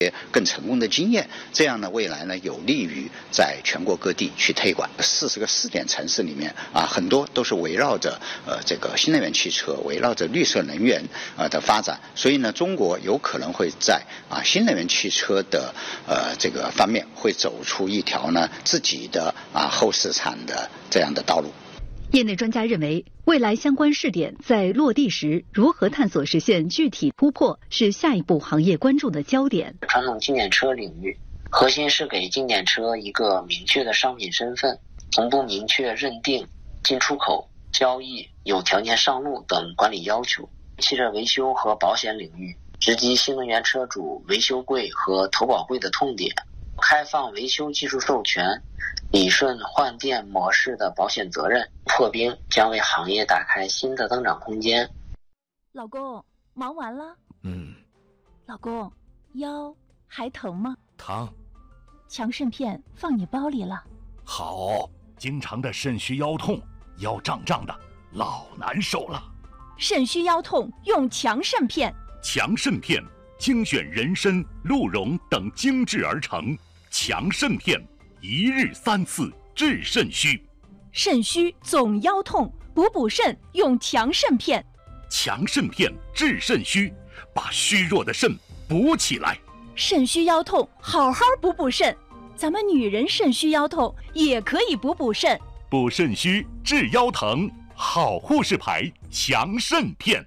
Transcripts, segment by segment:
更成功的经验，这样呢，未来呢有利于在全国各地去推广。40个试点城市里面很多都是围绕着这个新能源汽车，围绕着绿色能源的发展，所以呢，中国有可能会在新能源汽车的这个方面会走出一条呢自己的后市场的这样的道路。 业内专家认为，未来相关试点在落地时如何探索实现具体突破，是下一步行业关注的焦点。 传统经典车领域，核心是给经典车一个明确的商品身份，同步明确认定、进出口、交易、有条件上路等管理要求。汽车维修和保险领域，直击新能源车主维修贵和投保贵的痛点，开放维修技术授权，理顺换电模式的保险责任，破冰将为行业打开新的增长空间。 老公，忙完了？老公，腰还疼吗？ 疼。 强肾片放你包里了。 好，经常的肾虚腰痛，腰胀胀的，老难受了。 肾虚腰痛用强肾片。 强肾片精选人参、鹿茸等精制而成，强肾片1日3次治肾虚。 肾虚总腰痛，补肾用强肾片。 强肾片治肾虚，把虚弱的肾补起来。 肾虚腰痛好好补肾，咱们女人肾虚腰痛也可以补肾。 补肾虚治腰疼，好护士牌强肾片。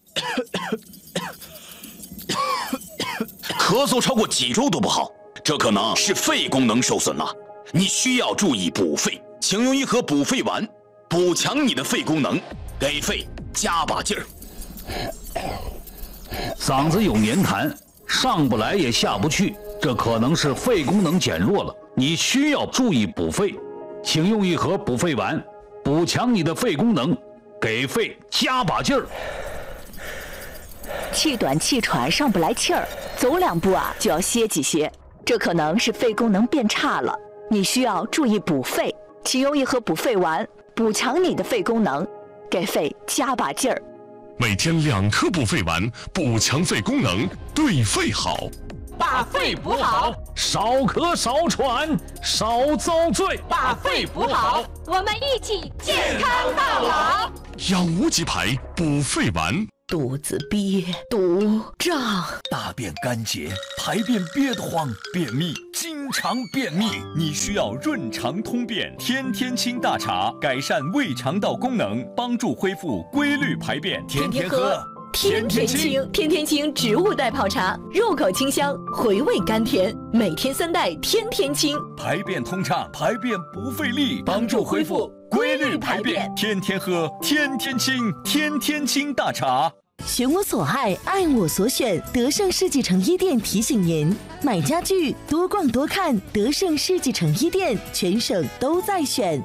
咳嗽超过几周都不好，这可能是肺功能受损了，你需要注意补肺。请用一盒补肺丸，补强你的肺功能，给肺加把劲儿。 嗓子有黏痰，上不来也下不去，这可能是肺功能减弱了，你需要注意补肺。请用一盒补肺丸，补强你的肺功能，给肺加把劲儿。 气短气喘上不来气儿，走2步就要歇几歇，这可能是肺功能变差了，你需要注意补肺。请用一盒补肺丸，补强你的肺功能，给肺加把劲儿。 每天2颗补肺丸，补强肺功能，对肺好。 把肺补好， 少咳少喘少遭罪。 把肺补好，我们一起健康到老。 养无极牌补肺丸。 肚子憋、堵、胀， 大便干结，排便憋得慌，便秘，经常便秘，你需要润肠通便天天清大茶，改善胃肠道功能，帮助恢复规律排便。 天天喝，天天清，天天清植物代泡茶，入口清香，回味甘甜，每天3袋，天天清， 排便通畅，排便不费力，帮助恢复规律排便。天天喝，天天清，天天清大茶。 选我所爱，爱我所选。德胜世纪城一店提醒您：买家具多逛多看，德胜世纪城一店，全省都在选。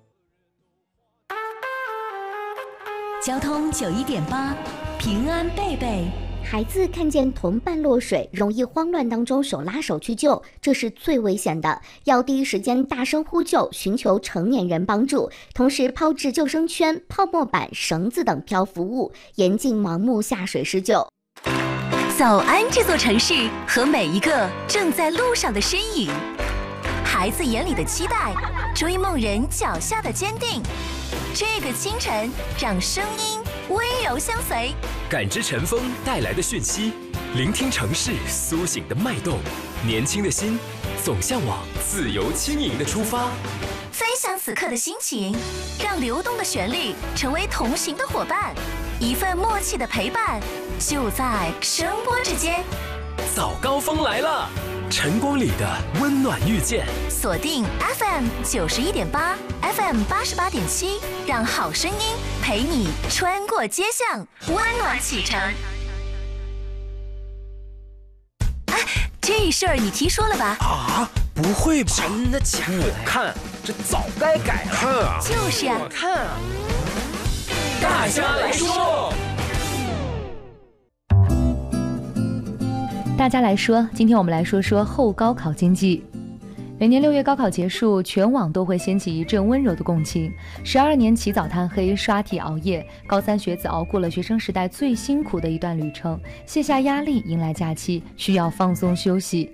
交通91.8，平安贝贝。 孩子看见同伴落水，容易慌乱当中手拉手去救，这是最危险的。要第一时间大声呼救，寻求成年人帮助，同时抛掷救生圈、泡沫板、绳子等漂浮物，严禁盲目下水施救。 早安这座城市和每一个正在路上的身影，孩子眼里的期待，追梦人脚下的坚定。这个清晨，让声音温柔相随， 感知晨风带来的讯息，聆听城市苏醒的脉动。年轻的心总向往自由轻盈的出发。 分享此刻的心情，让流动的旋律成为同行的伙伴，一份默契的陪伴，就在声波之间。 早高峰来了，晨光里的温暖遇见。 锁定 FM 91.8 FM 88.7，让好声音陪你穿过街巷，温暖启程。哎，这事儿你听说了吧？ 啊，不会吧？ 真的假的？ 我看这早该改了。 就是啊， 我看啊。大家来说。 大家来说，今天我们来说说后高考经济。每年6月高考结束，全网都会掀起一阵温柔的共情。12年起早贪黑、刷题熬夜，高3学子熬过了学生时代最辛苦的一段旅程，卸下压力，迎来假期，需要放松休息。